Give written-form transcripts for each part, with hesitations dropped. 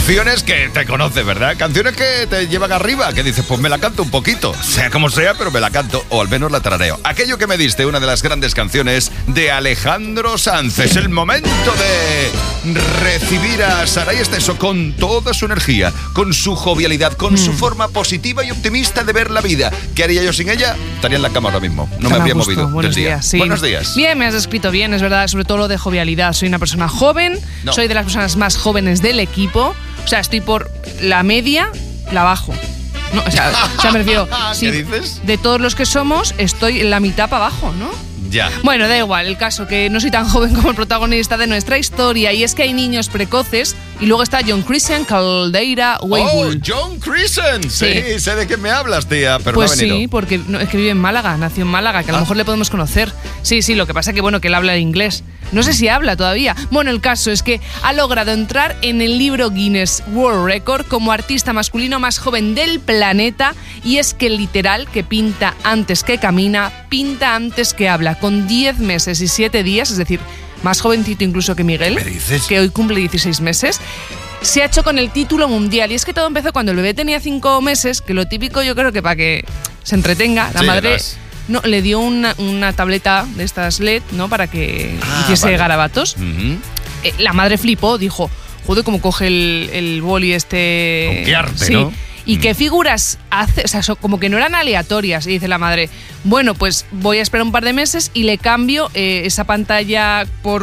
Canciones que te conoces, ¿verdad? Canciones que te llevan arriba, que dices, pues me la canto un poquito, sea como sea, pero me la canto, o al menos la tarareo. Aquello que me diste, una de las grandes canciones de Alejandro Sanz. Es el momento de recibir a Saray Esteso con toda su energía, con su jovialidad, con su forma positiva y optimista de ver la vida. ¿Qué haría yo sin ella? Estaría en la cama ahora mismo. No me habría movido Buenos del día. días, sí. Buenos días. Bien, me has descrito bien, es verdad, sobre todo lo de jovialidad. Soy una persona joven, soy de las personas más jóvenes del equipo. O sea, estoy por la media, la bajo. No, o sea me refiero... ¿Qué dices? De todos los que somos, estoy en la mitad para abajo, ¿no? Ya. Bueno, da igual, el caso que no soy tan joven como el protagonista de nuestra historia, y es que hay niños precoces, y luego está John Christian Caldeira Weibull. ¡Oh, John Christian! Sí, sé de qué me hablas, tía, pero pues no ha venido. Sí, porque es que vive en Málaga, nació en Málaga, que a lo mejor le podemos conocer. Sí, lo que pasa es que, bueno, que él habla inglés. No sé si habla todavía. Bueno, el caso es que ha logrado entrar en el libro Guinness World Record como artista masculino más joven del planeta, y es que literal, que pinta antes que camina, pinta antes que habla, con 10 meses y 7 días, es decir, más jovencito incluso que Miguel, ¿Me dices? que hoy cumple 16 meses, se ha hecho con el título mundial. Y es que todo empezó cuando el bebé tenía 5 meses, que lo típico yo creo que para que se entretenga, la madre... No, le dio una tableta de estas LED, ¿no? Para que hiciese garabatos. Uh-huh. La madre flipó, dijo, joder, cómo coge el boli este... Con qué arte, sí. ¿no? ¿Y qué figuras hace? O sea, como que no eran aleatorias. Y dice la madre, bueno, pues voy a esperar un par de meses y le cambio esa pantalla por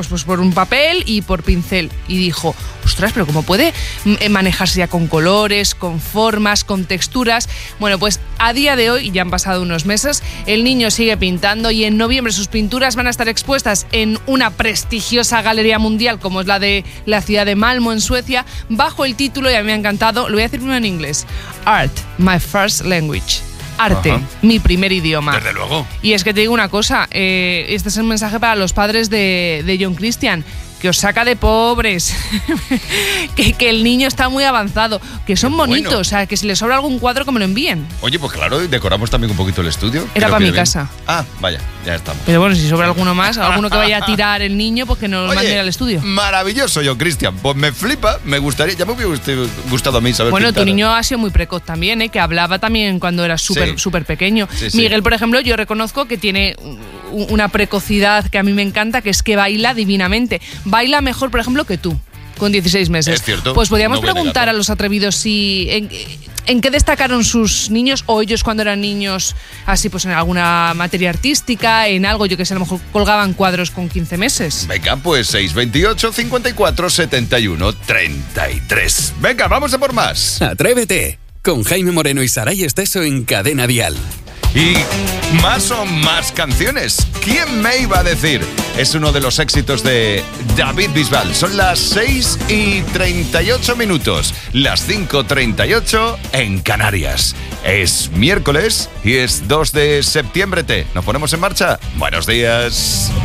un papel y por pincel. Y dijo, ostras, pero ¿cómo puede manejarse ya con colores, con formas, con texturas? Bueno, pues a día de hoy, ya han pasado unos meses, el niño sigue pintando, y en noviembre sus pinturas van a estar expuestas en una prestigiosa galería mundial como es la de la ciudad de Malmö, en Suecia, bajo el título, y a mí me ha encantado, lo voy a decir primero en inglés, Art, my first language. Arte, Ajá. mi primer idioma. Desde luego. Y es que te digo una cosa, este es un mensaje para los padres de John Christian, que os saca de pobres, que el niño está muy avanzado, que son bonitos, bueno. O sea, que si les sobra algún cuadro que me lo envíen. Oye, pues claro, decoramos también un poquito el estudio. Era Creo para que mi bien. casa. Ah, vaya, ya estamos. Pero bueno, si sobra alguno más, alguno que vaya a tirar el niño, pues que nos lo manden al estudio. Maravilloso, John Christian. Pues me flipa, me gustaría, ya me hubiera gustado a mí saber Bueno, pintar. tu niño ha sido muy precoz también, ¿eh? Que hablaba también cuando era súper pequeño. Sí. Miguel, por ejemplo, yo reconozco que tiene una precocidad que a mí me encanta, que es que baila divinamente. Baila mejor, por ejemplo, que tú, con 16 meses. Es cierto. Pues podríamos No voy a preguntar negarlo. a los atrevidos si en qué destacaron sus niños, o ellos cuando eran niños, así pues en alguna materia artística, en algo, yo que sé, a lo mejor colgaban cuadros con 15 meses. Venga, pues 628 54 71 33. Venga, vamos a por más. Atrévete, con Jaime Moreno y Saray Esteso en Cadena Dial. Y más son más canciones. ¿Quién me iba a decir? Es uno de los éxitos de David Bisbal. Son las 6:38, las 5:38 en Canarias. Es miércoles y es 2 de septiembre. ¿Nos ponemos en marcha? Buenos días.